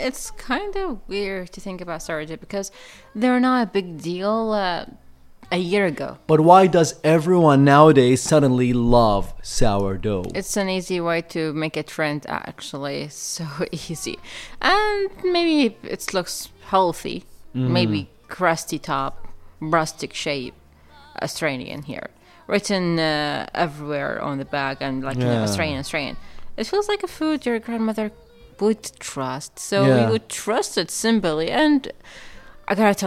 it's kind of weird to think about sourdough because they're not a big deal a year ago. But why does everyone nowadays suddenly love sourdough? It's an easy way to make a trend, actually. So easy. And maybe it looks healthy. Maybe crusty top, rustic shape, Australian here. Written everywhere on the bag and Australian. It feels like a food your grandmother would trust. So we would trust it simply. And I gotta tell